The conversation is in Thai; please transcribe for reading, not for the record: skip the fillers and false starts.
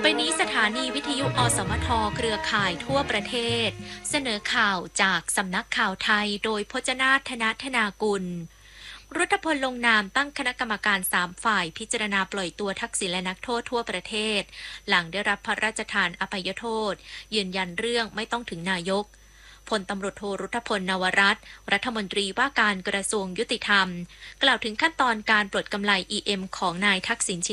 ไปนี้สถานีวิทยุอสมทเครือข่ายทั่วประเทศเสนอข่าวจากสำนักข่าวไทยโดยพจนาถ ธนธนากุลรัฐพลลงนามตั้งคณะกรรมการ3ฝ่ายพิจารณาปล่อยตัวทักษิณและนักโทษทั่วประเทศหลังได้รับพระราชทานอภัยโทษยืนยันเรื่องไม่ต้องถึงนายกพลตำรวจโทรุธพลนวรัตน์รัฐมนตรีว่าการกระทรวงยุติธรรมกล่าวถึงขั้นตอนการปลดกำไล EM ของนายทักษิณชิน